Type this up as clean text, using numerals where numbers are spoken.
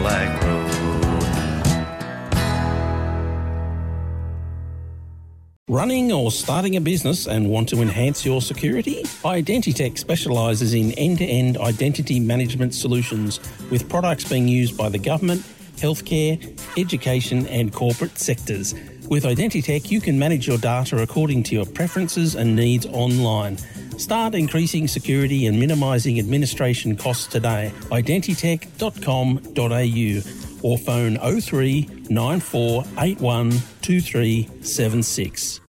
Cadillac Road. Running or starting a business and want to enhance your security? Identitech specialises in end-to-end identity management solutions with products being used by the government, healthcare, education and corporate sectors. With Identitech, you can manage your data according to your preferences and needs online. Start increasing security and minimising administration costs today. Identitech.com.au or phone 03 9481 2376.